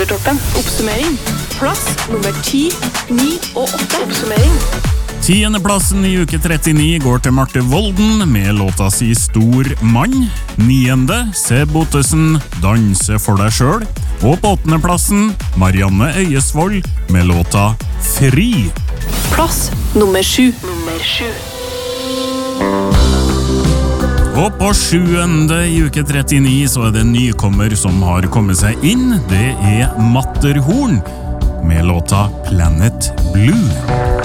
Trøndertoppen. Oppsummering. Plass nummer 10, 9 og 8. Oppsummering. 10. plassen i uke 39 går til Marte Volden med låta si Stor mann. 9. Seb Ottesen, Danse for deg selv. Og på 8. plassen Marianne Øyesvold med låta Fri. Plass nummer 7. Og på 7. i uke 39 så er det en nykommer som har kommet seg inn. Det er Matterhorn med låta Planet Blue.